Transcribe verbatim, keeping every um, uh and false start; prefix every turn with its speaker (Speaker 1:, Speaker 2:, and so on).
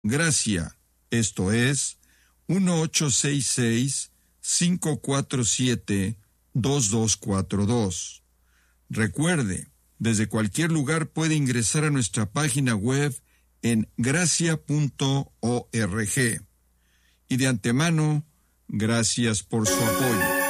Speaker 1: Gracia, esto es, uno ocho seis seis, cinco cuatro siete, dos dos cuatro dos. Recuerde, desde cualquier lugar puede ingresar a nuestra página web en gracia punto org. Y de antemano, gracias por su apoyo.